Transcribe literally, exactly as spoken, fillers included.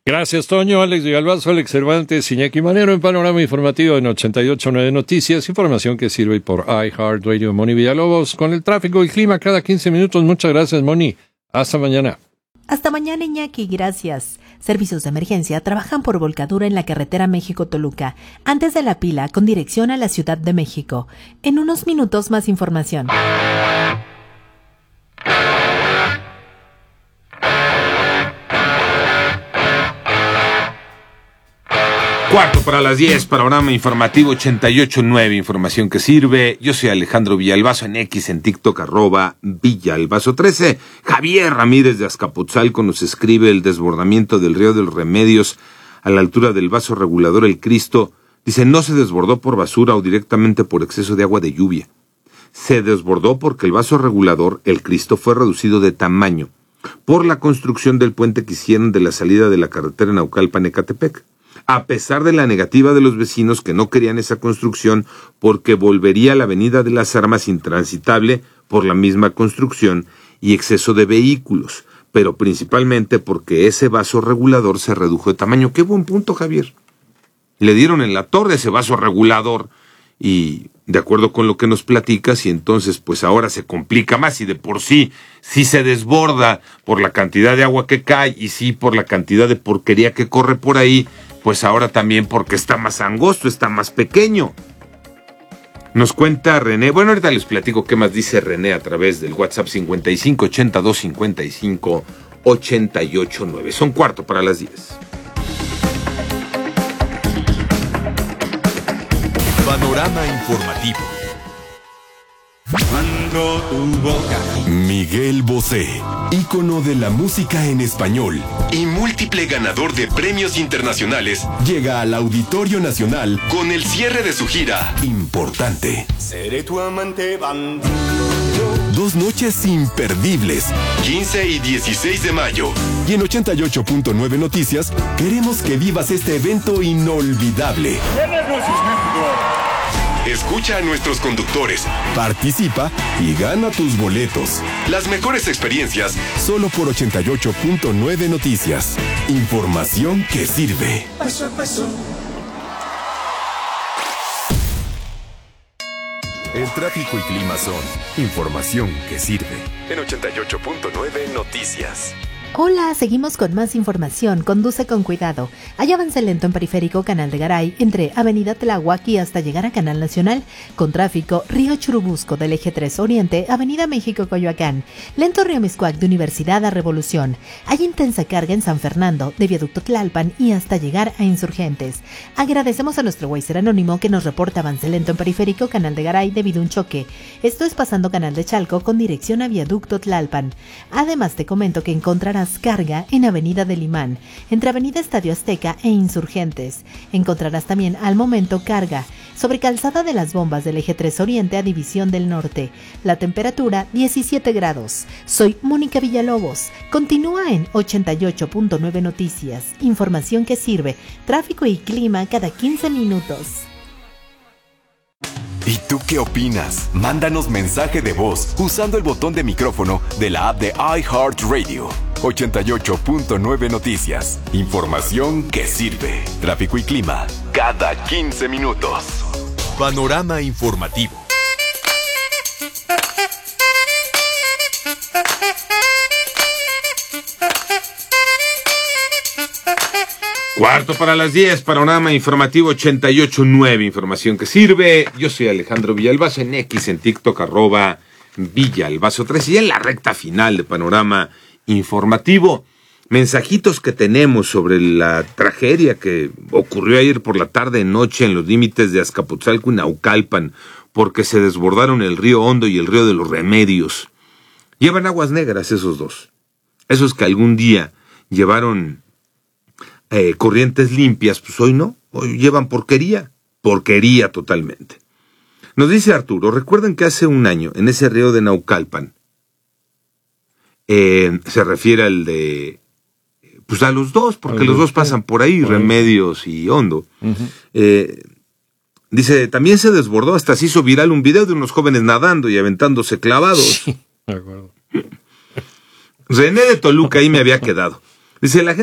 Gracias, Toño, Alex Villalbazo, Alex Cervantes, Iñaki Manero en Panorama Informativo en ochenta y ocho punto nueve Noticias, información que sirve por iHeartRadio. Moni Villalobos con el tráfico y clima cada quince minutos. Muchas gracias, Moni. Hasta mañana. Hasta mañana, Iñaki, gracias. Servicios de emergencia trabajan por volcadura en la carretera México-Toluca, antes de La Pila, con dirección a la Ciudad de México. En unos minutos más información. Cuarto para las diez, Panorama Informativo ochenta y ocho punto nueve, información que sirve. Yo soy Alejandro Villalbazo, en X, en TikTok, arroba Villalbazo trece. Javier Ramírez de Azcapotzalco nos escribe: el desbordamiento del río de los Remedios a la altura del vaso regulador El Cristo. Dice, no se desbordó por basura o directamente por exceso de agua de lluvia. Se desbordó porque el vaso regulador El Cristo fue reducido de tamaño por la construcción del puente que hicieron de la salida de la carretera Naucalpan-Ecatepec. A pesar de la negativa de los vecinos que no querían esa construcción porque volvería la avenida de las Armas intransitable por la misma construcción y exceso de vehículos, pero principalmente porque ese vaso regulador se redujo de tamaño. ¡Qué buen punto, Javier! Le dieron en la torre ese vaso regulador y, de acuerdo con lo que nos platicas, y entonces pues ahora se complica más, y de por sí, sí se desborda por la cantidad de agua que cae y sí por la cantidad de porquería que corre por ahí, pues ahora también porque está más angosto, está más pequeño. Nos cuenta René, bueno, ahorita les platico qué más dice René a través del WhatsApp cincuenta y cinco ochenta y dos cincuenta y cinco ochenta y ocho nueve. Son cuarto para las diez. Panorama Informativo. Miguel Bosé, ícono de la música en español y múltiple ganador de premios internacionales, llega al Auditorio Nacional con el cierre de su gira Importante. Seré tu amante bandido. Dos noches imperdibles, quince y dieciséis de mayo. Y en ochenta y ocho punto nueve Noticias, queremos que vivas este evento inolvidable. Escucha a nuestros conductores, participa y gana tus boletos. Las mejores experiencias solo por ochenta y ocho punto nueve Noticias. Información que sirve. Paso a paso. El tráfico y clima son información que sirve. En ochenta y ocho punto nueve Noticias. Hola, seguimos con más información. Conduce con cuidado. Hay avance lento en Periférico Canal de Garay, entre Avenida Tláhuac y hasta llegar a Canal Nacional, con tráfico Río Churubusco del Eje tres Oriente, Avenida México Coyoacán. Lento Río Miscuac de Universidad a Revolución. Hay intensa carga en San Fernando, de Viaducto Tlalpan y hasta llegar a Insurgentes. Agradecemos a nuestro Weiser anónimo que nos reporta avance lento en Periférico Canal de Garay debido a un choque. Esto es pasando Canal de Chalco con dirección a Viaducto Tlalpan. Además te comento que encontrarás carga en Avenida del Imán, entre Avenida Estadio Azteca e Insurgentes. Encontrarás también al momento carga sobre Calzada de las Bombas del Eje tres Oriente a División del Norte. La temperatura diecisiete grados. Soy Mónica Villalobos. Continúa en ochenta y ocho punto nueve Noticias. Información que sirve. Tráfico y clima cada quince minutos. ¿Y tú qué opinas? Mándanos mensaje de voz usando el botón de micrófono de la app de iHeartRadio. ochenta y ocho punto nueve Noticias. Información que sirve. Tráfico y clima cada quince minutos. Panorama Informativo. Cuarto para las diez, Panorama Informativo ochenta y ocho punto nueve, información que sirve. Yo soy Alejandro Villalbazo, en X, en TikTok, arroba Villalbazo trece. Y en la recta final de Panorama Informativo, mensajitos que tenemos sobre la tragedia que ocurrió ayer por la tarde noche en los límites de Azcapotzalco y Naucalpan, porque se desbordaron el río Hondo y el río de los Remedios. Llevan aguas negras esos dos. Esos que algún día llevaron Eh, corrientes limpias, pues hoy no, hoy llevan porquería, porquería totalmente. Nos dice Arturo, recuerden que hace un año, en ese río de Naucalpan, eh, se refiere al de, pues a los dos, porque los dos pasan por ahí, por ahí. Remedios y Hondo. Uh-huh. Eh, dice, también se desbordó, hasta se hizo viral un video de unos jóvenes nadando y aventándose clavados. Sí, de acuerdo. René de Toluca, ahí me había quedado. Dice, la gente